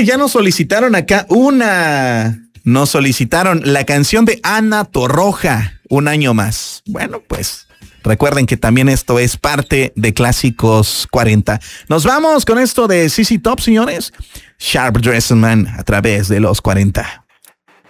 ya nos solicitaron acá nos solicitaron la canción de Ana Torroja, Un año más. Bueno, pues recuerden que también esto es parte de Clásicos 40. Nos vamos con esto de ZZ Top, señores. Sharp Dressing Man a través de los 40.